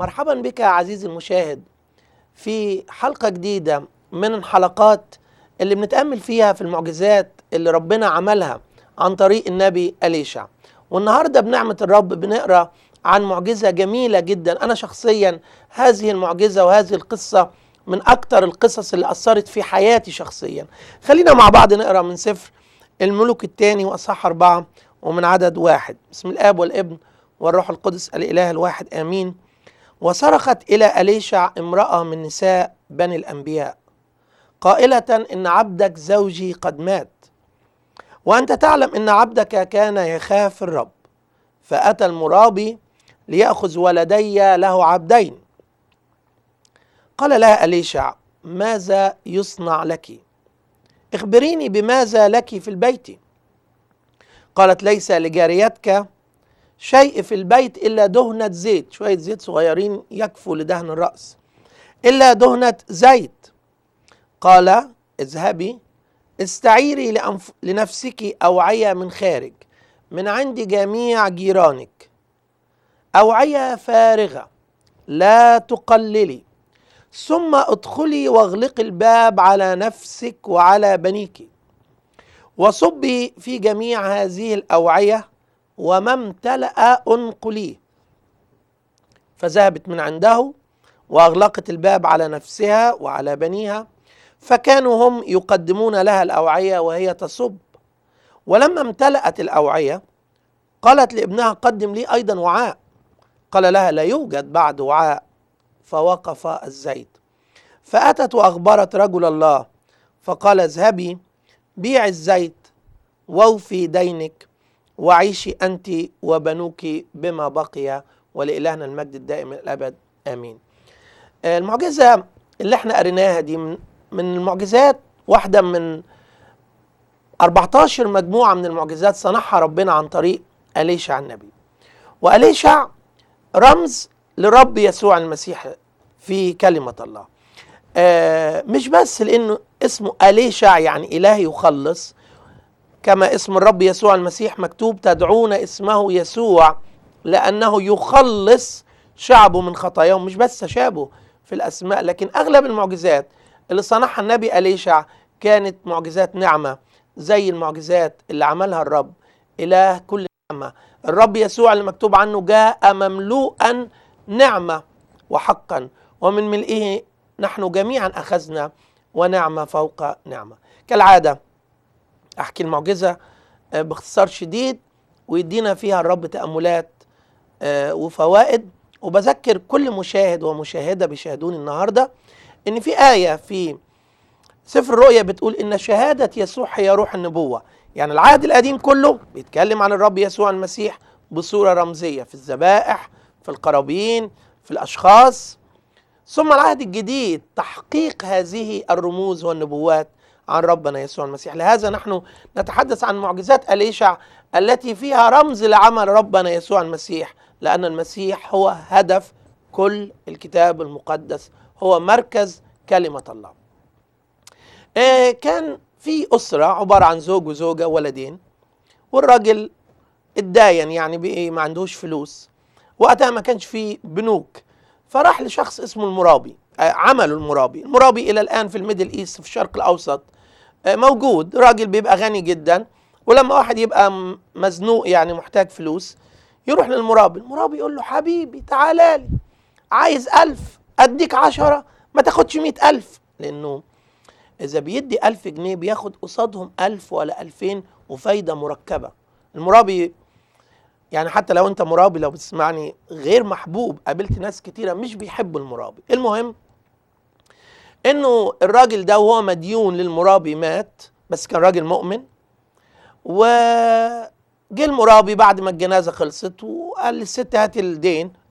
مرحبا بك يا عزيزي المشاهد في حلقة جديدة من الحلقات اللي بنتأمل فيها في المعجزات اللي ربنا عملها عن طريق النبي أليشع. والنهاردة بنعمة الرب بنقرأ عن معجزة جميلة جدا. أنا شخصيا هذه المعجزة وهذه القصة من أكتر القصص اللي أثرت في حياتي شخصيا. خلينا مع بعض نقرأ من سفر الملوك الثاني وأصحاح 4 ومن عدد 1. بسم الآب والابن والروح القدس الإله الواحد آمين. وصرخت إلى أليشع امرأة من نساء بني الأنبياء قائلة: إن عبدك زوجي قد مات، وأنت تعلم إن عبدك كان يخاف الرب، فأتى المرابي ليأخذ ولدي له عبدين. قال لها أليشع: ماذا يصنع لك؟ اخبريني بماذا لك في البيت. قالت: ليس لجاريتك شيء في البيت إلا دهنة زيت، شوية زيت صغيرين يكفوا لدهن الرأس، إلا دهنة زيت. قال: اذهبي استعيري لنفسك أوعية من خارج من عند جميع جيرانك، أوعية فارغة لا تقللي، ثم ادخلي واغلقي الباب على نفسك وعلى بنيك، وصبي في جميع هذه الأوعية وما امتلأ انقليه. فذهبت من عنده وأغلقت الباب على نفسها وعلى بنيها، فكانوا هم يقدمون لها الأوعية وهي تصب. ولما امتلأت الأوعية قالت لابنها: قدم لي أيضا وعاء. قال لها: لا يوجد بعد وعاء. فوقف الزيت. فأتت وأخبرت رجل الله، فقال: اذهبي بيع الزيت ووفي دينك وعيشي أنت وبنوك بما بقي، ولإلهنا المجد الدائم الأبد آمين. المعجزة اللي احنا قريناها دي من المعجزات، واحدة من 14 مجموعة من المعجزات صنعها ربنا عن طريق أليشع النبي. وأليشع رمز لرب يسوع المسيح في كلمة الله. مش بس لأنه اسمه أليشع يعني إله يخلص، كما اسم الرب يسوع المسيح مكتوب: تدعون اسمه يسوع لأنه يخلص شعبه من خطاياهم. مش بس تشابه في الأسماء، لكن أغلب المعجزات اللي صنعها النبي أليشع كانت معجزات نعمة، زي المعجزات اللي عملها الرب إله كل نعمة. الرب يسوع اللي مكتوب عنه جاء مملوءا نعمة وحقا، ومن ملئه نحن جميعا أخذنا ونعمة فوق نعمة. كالعادة أحكي المعجزة باختصار شديد ويدينا فيها الرب تأملات وفوائد. وبذكر كل مشاهد ومشاهدة بيشاهدوني النهاردة إن في آية في سفر الرؤيا بتقول إن شهادة يسوع هي روح النبوة. يعني العهد القديم كله بيتكلم عن الرب يسوع المسيح بصورة رمزية، في الذبائح، في القرابين، في الأشخاص. ثم العهد الجديد تحقيق هذه الرموز والنبوات عن ربنا يسوع المسيح. لهذا نحن نتحدث عن معجزات أليشع التي فيها رمز لعمل ربنا يسوع المسيح، لأن المسيح هو هدف كل الكتاب المقدس، هو مركز كلمة الله. كان في أسرة عبارة عن زوج وزوجة وولدين، والراجل اتداين، يعني ما عندوش فلوس، وقتها ما كانش فيه بنوك، فراح لشخص اسمه المرابي. عملوا المرابي إلى الآن في الميدل إيست في الشرق الأوسط موجود. راجل بيبقى غني جدا، ولما واحد يبقى مزنوق يعني محتاج فلوس يروح للمرابي. المرابي يقول له: حبيبي تعالى لي، عايز 1000 أديك 10، ما تاخدش 100,000. لأنه إذا بيدي 1000 جنيه بياخد قصادهم 1000 ولا 2000 وفايدة مركبة. المرابي يعني حتى لو أنت مرابي، لو بتسمعني، غير محبوب. قابلت ناس كتيرة مش بيحبوا المرابي. المهم إنه الراجل ده وهو مديون للمرابي مات، بس كان راجل مؤمن. وجه المرابي بعد ما الجنازة خلصت وقال للست: هاتي الدين.